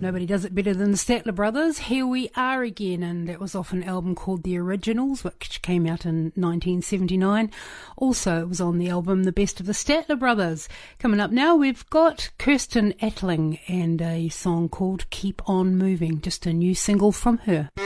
Nobody does it better than the Statler Brothers. Here we are again, and that was off an album called The Originals, which came out in 1979. Also, it was on the album The Best of the Statler Brothers. Coming up now, we've got Kirsten Attling and a song called Keep On Moving, just a new single from her.